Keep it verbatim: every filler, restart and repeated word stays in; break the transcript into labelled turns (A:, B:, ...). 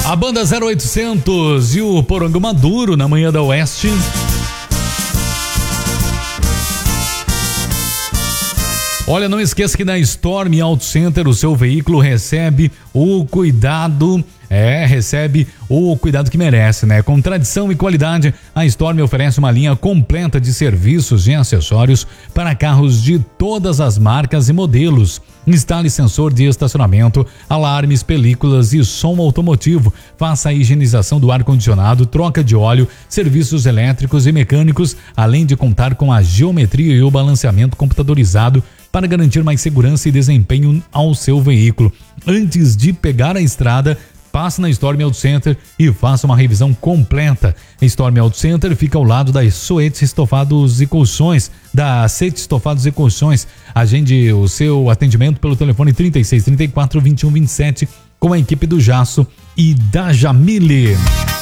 A: A banda zero oitocentos e o Porongo Maduro na manhã da Oeste. Olha, não esqueça que na Storm Auto Center o seu veículo recebe o cuidado, é, recebe o cuidado que merece, né? Com tradição e qualidade, a Storm oferece uma linha completa de serviços e acessórios para carros de todas as marcas e modelos. Instale sensor de estacionamento, alarmes, películas e som automotivo. Faça a higienização do ar-condicionado, troca de óleo, serviços elétricos e mecânicos, além de contar com a geometria e o balanceamento computadorizado para garantir mais segurança e desempenho ao seu veículo. Antes de pegar a estrada, passe na Storm Auto Center e faça uma revisão completa. A Storm Auto Center fica ao lado da Soetes Estofados e Colchões, da Soetes Estofados e Colchões. Agende o seu atendimento pelo telefone trinta e seis, trinta e quatro, vinte e um, vinte e sete com a equipe do Jasso e da Jamile.